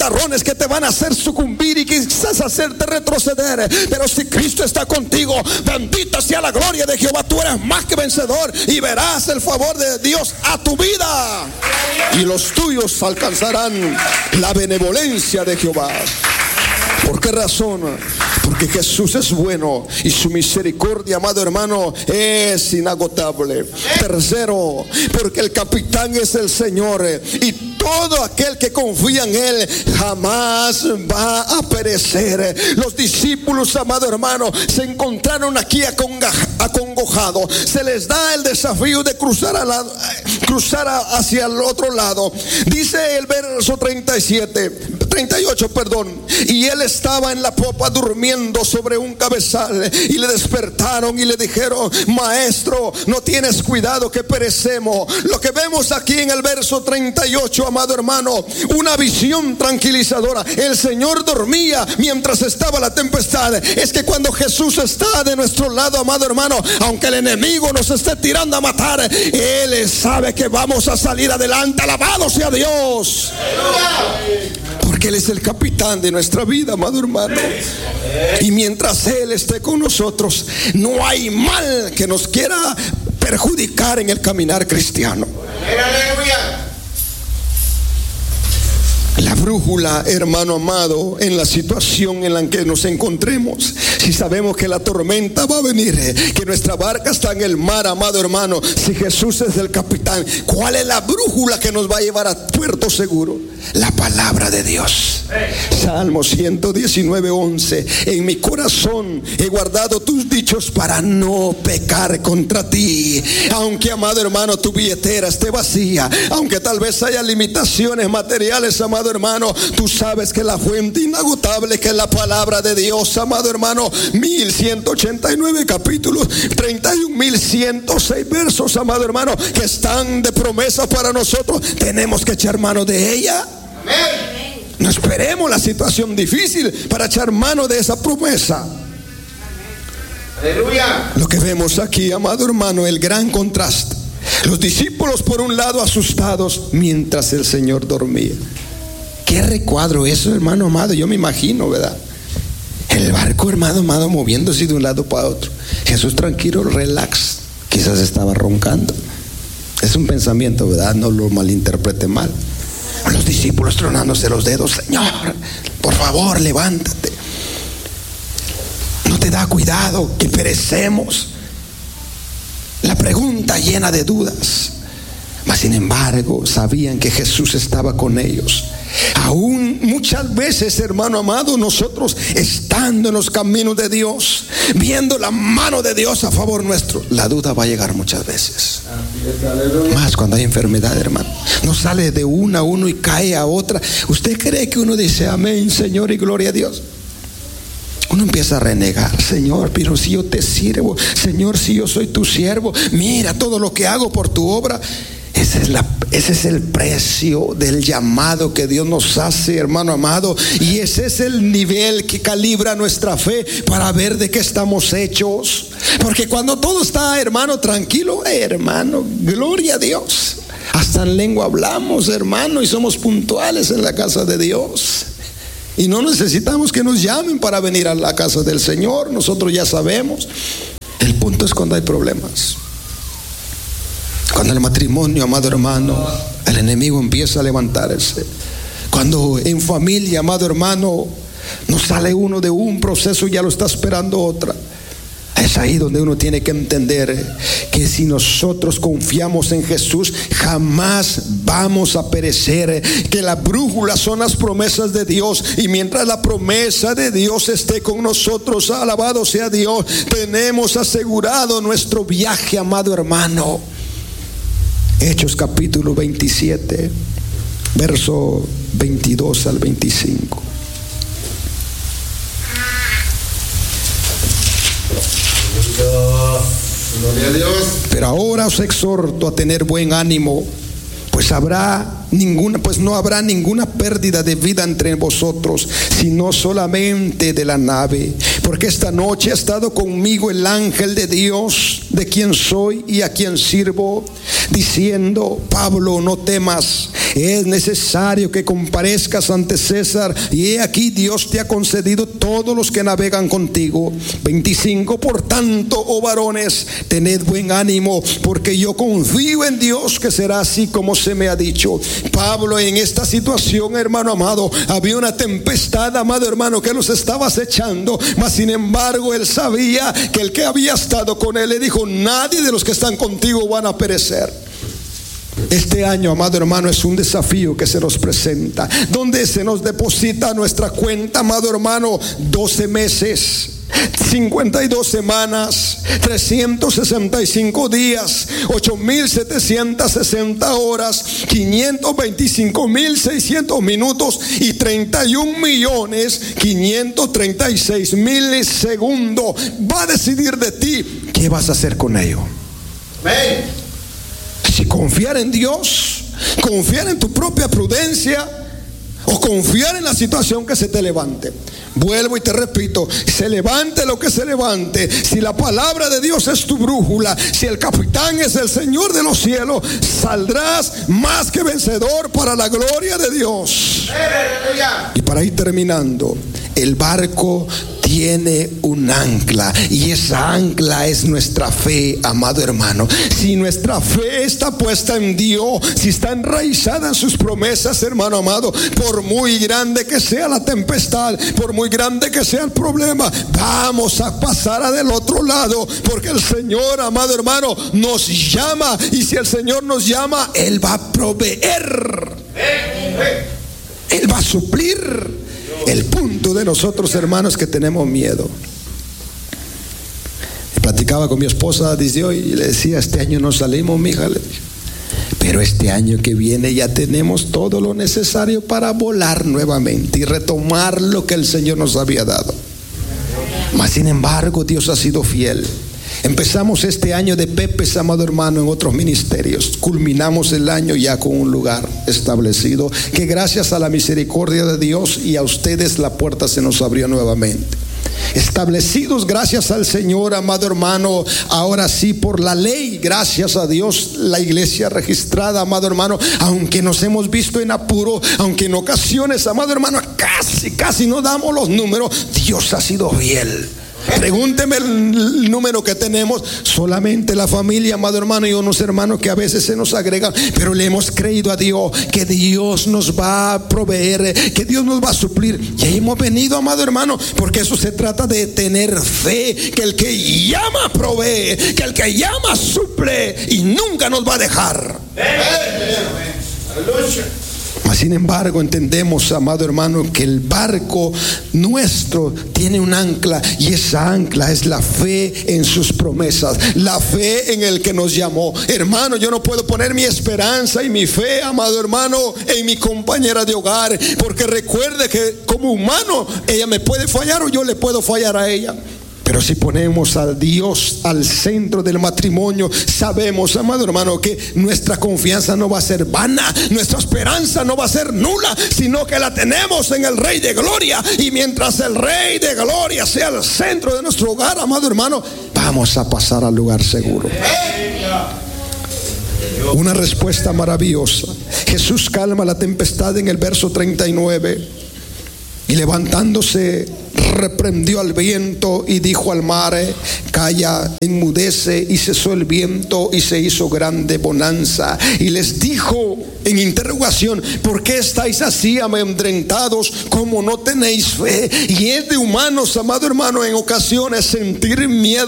agarrones que te van a hacer sucumbir y quizás hacerte retroceder. Pero si Cristo está contigo, bendita sea la gloria de Jehová. Tú eres más que vencedor y verás el favor de Dios a tu vida. Y los tuyos alcanzarán la benevolencia de Jehová. ¿Por qué razón? Porque Jesús es bueno y su misericordia, amado hermano, es inagotable. Tercero, porque el capitán es el Señor y todo aquel que confía en Él jamás va a perecer. Los discípulos, amado hermano, se encontraron aquí acongojados. Se les da el desafío de cruzar hacia el otro lado. Dice el verso 38, y él estaba en la popa durmiendo sobre un cabezal, y le despertaron y le dijeron: maestro, no tienes cuidado que perecemos. Lo que vemos aquí en el verso 38, amado hermano, una visión tranquilizadora. El Señor dormía mientras estaba la tempestad. Es que cuando Jesús está de nuestro lado, amado hermano, aunque el enemigo nos esté tirando a matar, Él sabe que vamos a salir adelante. Alabado sea Dios. Porque Él es el capitán de nuestra vida, amado hermano. Y mientras Él esté con nosotros, no hay mal que nos quiera perjudicar en el caminar cristiano. La brújula, hermano amado, en la situación en la que nos encontremos, si sabemos que la tormenta va a venir, que nuestra barca está en el mar, amado hermano, si Jesús es el capitán, ¿cuál es la brújula que nos va a llevar a puerto seguro? La palabra de Dios. Salmo 119:11. En mi corazón he guardado tus dichos para no pecar contra ti. Aunque, amado hermano, tu billetera esté vacía, aunque tal vez haya limitaciones materiales, amado hermano, tú sabes que la fuente inagotable, que es la palabra de Dios, amado hermano, 1189 capítulos, 31.106 versos, amado hermano, que están de promesa para nosotros. Tenemos que echar mano de ella. Amén. No esperemos la situación difícil para echar mano de esa promesa. Aleluya. Lo que vemos aquí, amado hermano, el gran contraste. Los discípulos por un lado asustados mientras el Señor dormía. Qué recuadro eso, hermano amado. Yo me imagino, ¿verdad? El barco, hermano amado, moviéndose de un lado para otro. Jesús tranquilo, relax. Quizás estaba roncando. Es un pensamiento, ¿verdad? No lo malinterprete mal. Los discípulos tronándose los dedos: Señor, por favor, levántate. No te da cuidado que perecemos. La pregunta llena de dudas. Mas sin embargo, sabían que Jesús estaba con ellos. Aún muchas veces, hermano amado, nosotros estando en los caminos de Dios, viendo la mano de Dios a favor nuestro, la duda va a llegar muchas veces. Más cuando hay enfermedad, hermano. No sale de una a uno y cae a otra. ¿Usted cree que uno dice amén, Señor, y gloria a Dios? Uno empieza a renegar: Señor, pero si yo te sirvo, Señor, si yo soy tu siervo, mira todo lo que hago por tu obra. Ese es el precio del llamado que Dios nos hace, hermano amado. Y ese es el nivel que calibra nuestra fe para ver de qué estamos hechos. Porque cuando todo está, hermano, tranquilo, hermano, gloria a Dios, hasta en lengua hablamos, hermano, y somos puntuales en la casa de Dios. Y no necesitamos que nos llamen para venir a la casa del Señor. Nosotros ya sabemos. El punto es cuando hay problemas. Cuando el matrimonio, amado hermano, el enemigo empieza a levantarse. Cuando en familia, amado hermano, no sale uno de un proceso y ya lo está esperando otra. Es ahí donde uno tiene que entender que si nosotros confiamos en Jesús, jamás vamos a perecer. Que la brújula son las promesas de Dios. Y mientras la promesa de Dios esté con nosotros, alabado sea Dios, tenemos asegurado nuestro viaje, amado hermano. Hechos capítulo 27, verso 22 al 25. Gloria a Dios. Pero ahora os exhorto a tener buen ánimo, pues no habrá ninguna pérdida de vida entre vosotros, sino solamente de la nave. Porque esta noche ha estado conmigo el ángel de Dios, de quien soy y a quien sirvo, diciendo: Pablo, no temas, es necesario que comparezcas ante César, y he aquí Dios te ha concedido todos los que navegan contigo. 25, por tanto, oh varones, tened buen ánimo, porque yo confío en Dios que será así como se me ha dicho. Pablo, en esta situación, hermano amado, había una tempestad, amado hermano, que los estaba acechando, mas sin embargo él sabía que el que había estado con él le dijo: nadie de los que están contigo van a perecer. Este año, amado hermano, es un desafío que se nos presenta, donde se nos deposita nuestra cuenta, amado hermano, 12 meses, 52 semanas, 365 días, 8,760 horas, 525,600 minutos y 31,536,000 segundos. Va a decidir de ti qué vas a hacer con ello. Amén. Si confiar en Dios, confiar en tu propia prudencia, o confiar en la situación que se te levante. Vuelvo y te repito, se levante lo que se levante, si la palabra de Dios es tu brújula, si el capitán es el Señor de los cielos, saldrás más que vencedor para la gloria de Dios. Y para ir terminando, el barco tiene un ancla, y esa ancla es nuestra fe, amado hermano. Si nuestra fe está puesta en Dios, si está enraizada en sus promesas, hermano amado, por muy grande que sea la tempestad, por muy grande que sea el problema, vamos a pasar del otro lado, porque el Señor, amado hermano, nos llama, y si el Señor nos llama, Él va a proveer, Él va a suplir. El punto de nosotros, hermanos, que tenemos miedo. Platicaba con mi esposa desde hoy y le decía: este año no salimos, mija, pero este año que viene ya tenemos todo lo necesario para volar nuevamente y retomar lo que el Señor nos había dado. Mas sin embargo, Dios ha sido fiel. Empezamos este año de Pepes, amado hermano, en otros ministerios. Culminamos el año ya con un lugar establecido, que gracias a la misericordia de Dios y a ustedes la puerta se nos abrió nuevamente. Establecidos gracias al Señor, amado hermano, ahora sí por la ley, gracias a Dios, la iglesia registrada, amado hermano, aunque nos hemos visto en apuro, aunque en ocasiones, amado hermano, casi no damos los números, Dios ha sido fiel. Pregúnteme el número que tenemos, solamente la familia, amado hermano, y unos hermanos que a veces se nos agregan, pero le hemos creído a Dios que Dios nos va a proveer, que Dios nos va a suplir. Y ahí hemos venido, amado hermano, porque eso se trata de tener fe, que el que llama provee, que el que llama suple y nunca nos va a dejar. Aleluya. Mas sin embargo entendemos, amado hermano, que el barco nuestro tiene un ancla, y esa ancla es la fe en sus promesas, la fe en el que nos llamó. Hermano, yo no puedo poner mi esperanza y mi fe, amado hermano, en mi compañera de hogar, porque recuerde que como humano ella me puede fallar o yo le puedo fallar a ella. Pero si ponemos a Dios al centro del matrimonio, sabemos, amado hermano, que nuestra confianza no va a ser vana, nuestra esperanza no va a ser nula, sino que la tenemos en el Rey de Gloria. Y mientras el Rey de Gloria sea el centro de nuestro hogar, amado hermano, vamos a pasar al lugar seguro. Una respuesta maravillosa. Jesús calma la tempestad en el verso 39. Y levantándose, reprendió al viento y dijo al mar: calla, enmudece. Y cesó el viento y se hizo grande bonanza. Y les dijo en interrogación: ¿por qué estáis así amedrentados, como no tenéis fe? Y es de humanos, amado hermano, en ocasiones sentir miedo